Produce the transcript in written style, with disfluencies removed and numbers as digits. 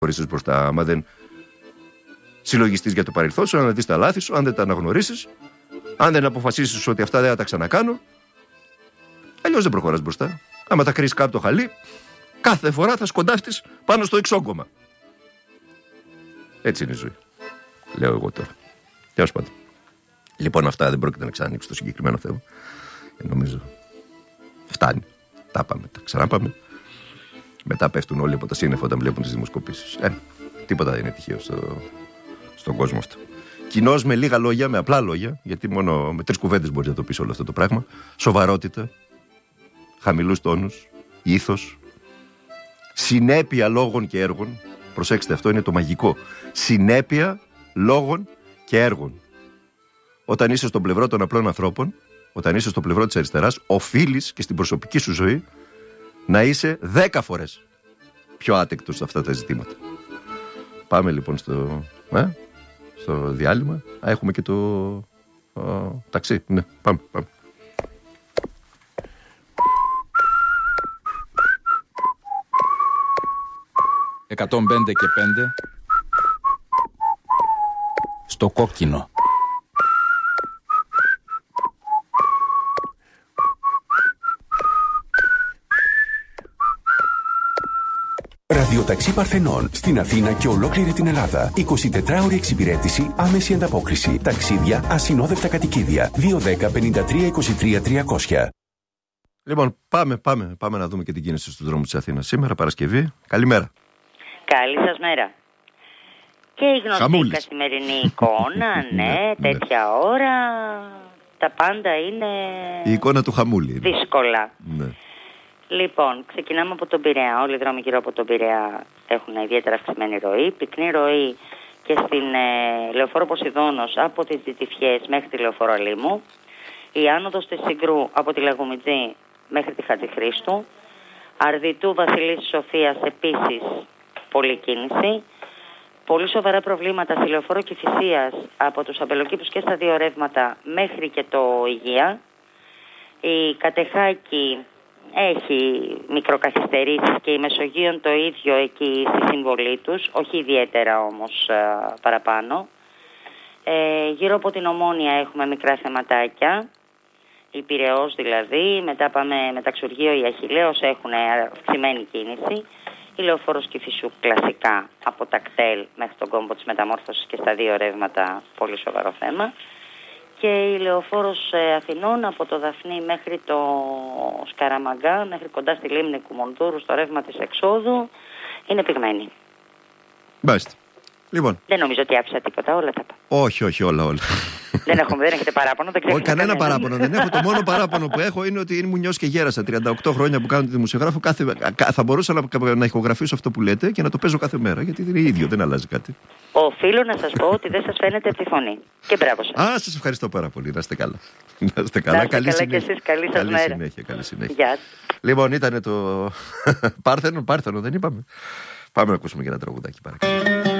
χωρίσεις μπροστά. Άμα δεν συλλογιστείς για το παρελθόν σου, αν δεν δεις τα λάθη σου, αν δεν τα αναγνωρίσεις, αν δεν αποφασίσεις ότι αυτά δεν θα τα ξανακάνω, αλλιώς δεν προχωράς μπροστά. Άμα τα κρύσεις κάτω το χαλί, κάθε φορά θα σκοντάφτεις πάνω στο εξόγκωμα. Έτσι είναι η ζωή. Λέω εγώ τώρα. Τέλος πάντων. Λοιπόν, αυτά δεν πρόκειται να ξανανοίξω το συγκεκριμένο θέμα. Νομίζω φτάνει. Τα πάμε, τα ξανάπαμε. Μετά πέφτουν όλοι από τα σύννεφα όταν βλέπουν τις δημοσκοπήσεις. Τίποτα δεν είναι τυχαίο στον κόσμο αυτό. Κοινώς με λίγα λόγια, με απλά λόγια, γιατί μόνο με 3 κουβέντες μπορείς να το πεις όλο αυτό το πράγμα. Σοβαρότητα, χαμηλούς τόνους, ήθος, συνέπεια λόγων και έργων. Προσέξτε, αυτό είναι το μαγικό. Συνέπεια λόγων και έργων. Όταν είσαι στο πλευρό των απλών ανθρώπων, όταν είσαι στο πλευρό της αριστεράς, οφείλεις και στην προσωπική σου ζωή να είσαι 10 φορές πιο άτεκτος σε αυτά τα ζητήματα. Πάμε λοιπόν στο διάλειμμα. Έχουμε και το ταξί. Ναι, πάμε. 105 και 5 στο κόκκινο. Ραδιοταξί Παρθενών στην Αθήνα και ολόκληρη την Ελλάδα. 24ωρη εξυπηρέτηση, άμεση ανταπόκριση. Ταξίδια, ασυνόδευτα κατοικίδια. 210-53-23-300. Λοιπόν, πάμε να δούμε και την κίνηση στους δρόμους της Αθήνας σήμερα, Παρασκευή. Καλημέρα. Καλή σας μέρα. Και η γνωστή καθημερινή εικόνα, ναι, τέτοια ώρα, τα πάντα είναι... Η εικόνα του χαμούλη. Δύσκολα. Ναι. Λοιπόν, ξεκινάμε από τον Πειραιά. Όλοι οι δρόμοι γύρω από τον Πειραιά έχουν ιδιαίτερα αυξημένη ροή. Πυκνή ροή και στην Λεωφόρο Ποσειδώνος από τις Δυτυφιές μέχρι τη Λεωφόρο Αλήμου. Η άνοδος της Συγκρού από τη Λαγομιτζή μέχρι τη Χατζηχρήστου. Αρδιτού Βασιλής Σοφίας επίσης πολλή κίνηση. Πολύ σοβαρά προβλήματα στη Λεωφόρο Κηφισίας από τους αμπελοκήπους και στα 2 ρεύματα μέχρι και το Υγεία. Η Κατεχάκη έχει μικροκαθυστερήσεις και η Μεσογείων το ίδιο εκεί στη συμβολή τους, όχι ιδιαίτερα όμως παραπάνω. Γύρω από την Ομόνια έχουμε μικρά θεματάκια, η Πειραιώς δηλαδή, μετά πάμε Μεταξουργείο η Αχιλλέως, έχουν αυξημένη κίνηση. Η Λεωφόρος Κηφισού κλασικά από τα κτέλ μέχρι τον κόμπο της Μεταμόρφωσης και στα 2 ρεύματα, πολύ σοβαρό θέμα. Και η Λεωφόρος Αθηνών από το Δαφνί μέχρι το Σκαραμαγκά, μέχρι κοντά στη λίμνη Κουμουνδούρου, στο ρεύμα της εξόδου, είναι πυγμένη. Μάλιστα. Λοιπόν. Δεν νομίζω ότι άφησα τίποτα, όλα τα είπα. Όχι, όλα. Δεν έχετε παράπονο, δεν ξέρω. Όχι, κανένα παράπονο δεν έχω. Το μόνο παράπονο που έχω είναι ότι μου νιώσει και γέρασα. 38 χρόνια που κάνω τη δημοσιογράφο, θα μπορούσα να ηχογραφήσω αυτό που λέτε και να το παίζω κάθε μέρα. Γιατί είναι ίδιο, δεν αλλάζει κάτι. Οφείλω να σας πω ότι δεν σας φαίνεται από τη φωνή. Και μπράβο σας. Σας ευχαριστώ πάρα πολύ. Να είστε καλά. Καλή συνέχεια. Καλή συνέχεια. Λοιπόν, ήταν το Πάρθενο, δεν είπαμε. Πάμε να ακούσουμε και ένα τραγουδάκι, παρακαλώ.